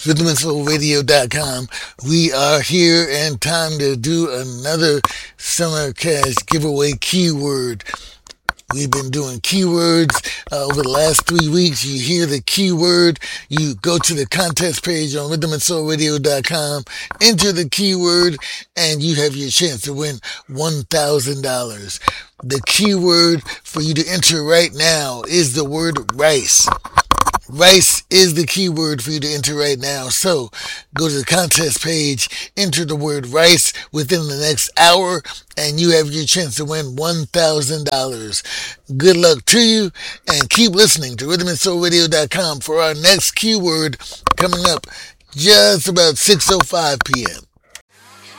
RhythmandSoulRadio.com. We are here and time to do another Summer Cash giveaway keyword. We've been doing keywords over the last 3 weeks. You hear the keyword, you go to the contest page on rhythmandsoulradio.com, enter the keyword, and you have your chance to win $1,000. The keyword for you to enter right now is the word rice. Rice is the keyword for you to enter right now. So go to the contest page, enter the word rice within the next hour, and you have your chance to win $1,000. Good luck to you, and keep listening to rhythmandsoulradio.com for our next keyword coming up just about 6:05 p.m.